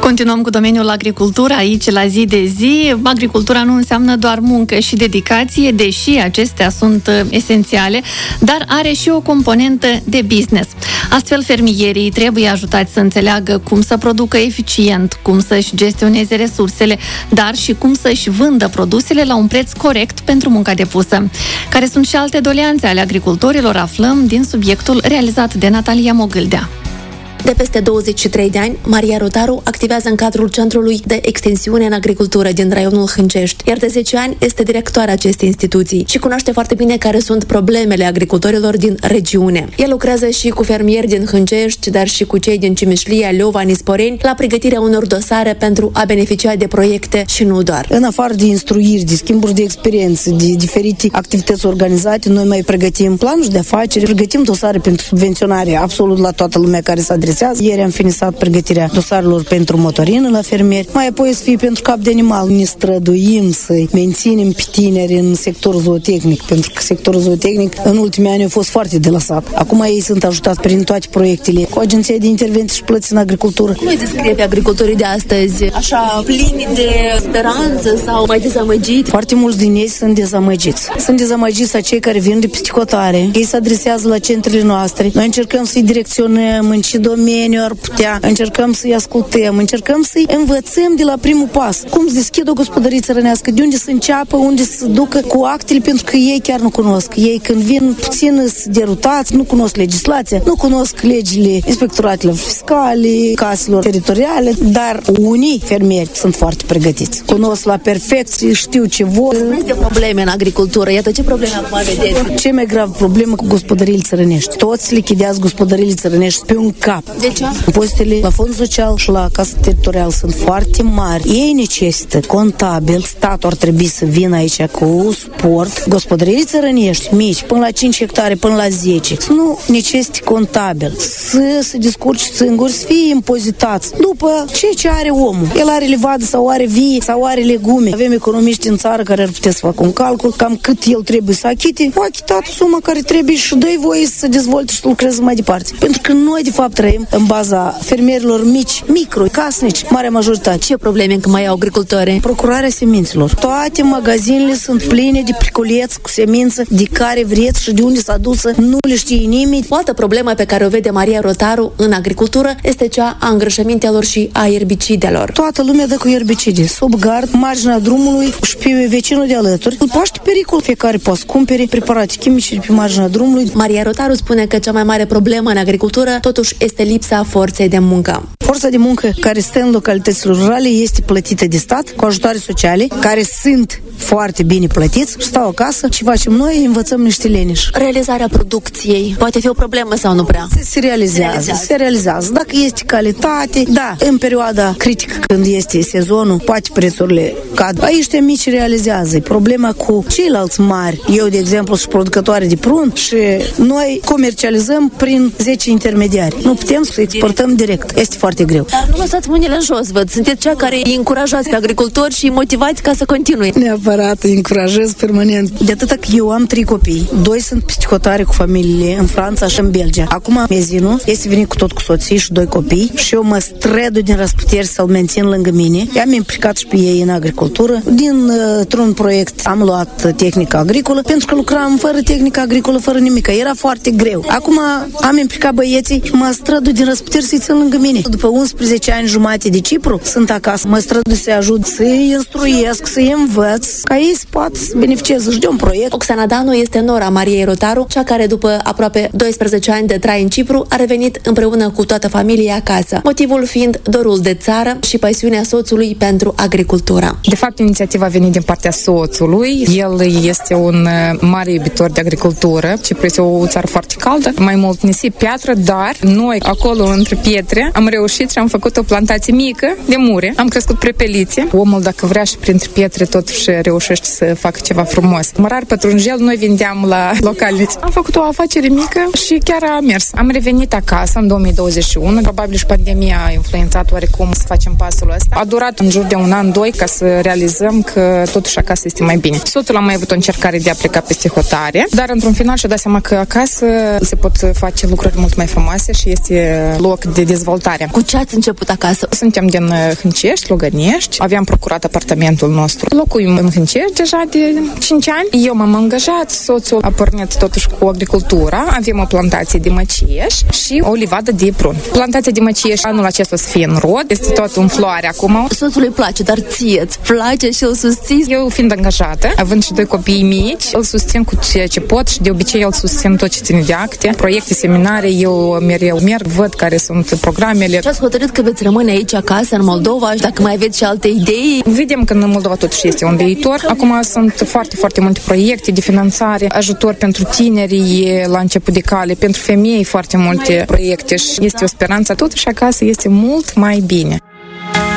Continuăm cu domeniul agricultură aici la Zi de Zi. Agricultura nu înseamnă doar muncă și dedicație, deși acestea sunt esențiale, dar are și o componentă de business. Astfel, fermierii trebuie ajutați să înțeleagă cum să producă eficient, cum să-și gestioneze resursele, dar și cum să-și vândă produsele la un preț corect pentru munca depusă. Care sunt și alte doleanțe ale agricultorilor, aflăm din subiectul realizat de Natalia Mogâldea. De peste 23 de ani, Maria Rotaru activează în cadrul Centrului de Extensiune în Agricultură din raionul Hâncești, iar de 10 ani este directoarea acestei instituții și cunoaște foarte bine care sunt problemele agricultorilor din regiune. Ea lucrează și cu fermieri din Hâncești, dar și cu cei din Cimișlia, Leova, Nisporeni, la pregătirea unor dosare pentru a beneficia de proiecte și nu doar. În afară de instruiri, de schimburi de experiență, de diferite activități organizate, noi mai pregătim planuri de afaceri, pregătim dosare pentru subvenționare absolut la toată lumea care se adresează. Ieri am finisat pregătirea dosarelor pentru motorină la fermieri, mai apoi să fie pentru cap de animal. Ne străduim să menținem pe tineri în sectorul zootehnic, pentru că sectorul zootehnic în ultimii ani a fost foarte de lăsat. Acum ei sunt ajutați prin toate proiectele, cu Agenția de Intervenție și Plăți în Agricultură. Cum îi descrie pe agricultorii de astăzi? Așa, plini de speranță sau mai dezamăgiți? Foarte mulți din ei sunt dezamăgiți. Sunt dezamăgiți cei care vin de psihotare. Ei se adresează la centrele noastre. Noi încercăm să-i direcționăm în ce domeniu ar putea, încercăm să-i ascultăm, încercăm să-i învățăm de la primul pas. Cum să deschidă o gospodărie țărănească, de unde să înceapă, unde să se ducă cu actele, pentru că ei chiar nu cunosc. Ei când vin puțin sunt derutați, nu cunosc legislația, nu cunosc legile inspectoratelor fiscale, caselor teritoriale, dar unii fermieri sunt foarte pregătiți. Cunosc la perfecție, știu ce vor. Spuneți de probleme în agricultură. Iată ce probleme acum vedeți. Ce mai grav problemă cu gospodăriile țărănești. Toți lichidează gospodăriile țărănești pe un cap. De ce? Impozitele la fond social și la casă teritorial sunt foarte mari. Ei necesită contabil. Statul ar trebui să vină aici cu suport. Gospodăriile țărănești mici, până la 5 hectare, până la 10, să nu necesită contabil. Să se descurce singuri, să fie impozitați după ce are omul. El are livadă sau are vie sau are legume. Avem economiști în țară care ar putea să facă un calcul cam cât el trebuie să achite. O achitat suma care trebuie și dă-i voie să se dezvolte și să lucreze mai departe. Pentru că noi de fapt trăim în baza fermierilor mici, micro, casnici, marea majoritate. Ce probleme încă mai au agricultorii? Procurarea semințelor. Toate magazinele sunt pline de pliculeți cu semință de care vreți și de unde s-a dusă, nu le știe nimeni. O altă problemă pe care o vede Maria Rotaru în agricultură este cea a îngrășămintelor și a erbicidelor. Toată lumea dă cu erbicide, sub gard, marginea drumului și pe vecinul de alături. Îl paște pericol. Fiecare poate să cumpere preparate chimice de pe marginea drumului. Maria Rotaru spune că cea mai mare problemă în agricultură totuși este lipsa forței de muncă. Forța de muncă care stă în localitățile rurale este plătită de stat cu ajutoare sociale, care sunt foarte bine plătiți și stau acasă. Ce facem noi? Învățăm niște leneși. Realizarea producției poate fi o problemă sau nu prea? Se realizează. Dacă este calitate, da, în perioada critică când este sezonul, poate prețurile cad. Aici de mici realizează. Problema cu ceilalți mari. Eu, de exemplu, sunt producătoare de prun și noi comercializăm prin 10 intermediari. Nu putem să exportăm direct. Este foarte greu. Dar nu lăsați mâinile în jos, văd. Sunteți cea care îi încurajați pe agricultori și îi motivați ca să continue. Neapărat, îi încurajez permanent. De atât că eu am 3 copii. 2 sunt psihotare cu familiile în Franța și în Belgia. Acum mezinul este venit cu tot cu soții și 2 copii și eu mă strădu din răsputeri să-l mențin lângă mine. I-am implicat și pe ei în agricultură. Dintr-un proiect am luat tehnică agricolă pentru că lucram fără tehnică agricolă, fără nimic. Era foarte greu. Acum am implicat băieții și mă strădu din răsputeri să-i țin lângă mine. După 11 ani jumate de Cipru, sunt acasă. Mă strădu să-i ajut, să-i instruiesc, să-i învăț, ca ei să poată să beneficieze și de un proiect. Oxana Danu este nora Mariei Rotaru, cea care după aproape 12 ani de trai în Cipru a revenit împreună cu toată familia acasă. Motivul fiind dorul de țară și pasiunea soțului pentru agricultură. De fapt, inițiativa a venit din partea soțului. El este un mare iubitor de agricultură. Cipru este o țară foarte caldă, mai mult nisip, piatră, dar noi acolo între pietre am reușit și am făcut o plantație mică de mure. Am crescut prepelițe. Omul, dacă vrea și printre pietre, totuși reușește să facă ceva frumos. Mărar pătrunjel noi vindeam la localități. Am făcut o afacere mică și chiar a mers. Am revenit acasă în 2021. Probabil și pandemia a influențat oarecum să facem pasul ăsta. A durat în jur de un an, 2 ca să realizăm că totuși acasă este mai bine. Soțul a mai avut o încercare de a pleca peste hotare, dar într-un final și-a dat seama că acasă se pot face lucruri mult mai frumoase și este loc de dezvoltare. Cu ce ați început acasă? Suntem din Hâncești, Lugănești. Aveam procurat apartamentul nostru. Locuim în Hâncești deja de 5 ani. Eu m-am angajat, soțul a pornit totuși cu agricultura. Avem o plantație de măcieș și o livadă de prun. Plantația de măcieș anul acesta o să fie în rod. Este tot în floare acum. Soțului place, dar ție îți place și îl susții? Eu, fiind angajată, având și 2 copii mici, îl susțin cu ceea ce pot și de obicei îl susțin tot ce ține de acte, proiecte, seminare. Eu mereu merg, văd care sunt programele. Și ați hotărât că veți rămâne aici acasă, în Moldova, și dacă mai aveți și alte idei? Vedem că în Moldova totuși este un viitor. Acum sunt foarte, foarte multe proiecte de finanțare, ajutor pentru tinerii la început de cale, pentru femei foarte multe proiecte și este o speranță. Totuși acasă este mult mai bine.